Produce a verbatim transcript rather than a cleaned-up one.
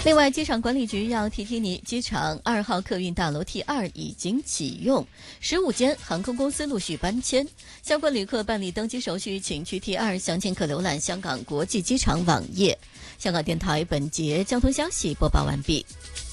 另外，机场管理局要提提你，机场二号客运大楼 T 二已经启用，十五间航空公司陆续搬迁，相关旅客办理登机手续，请去 T 二详情可浏览香港国际机场网页。香港电台本节交通消息播报完毕。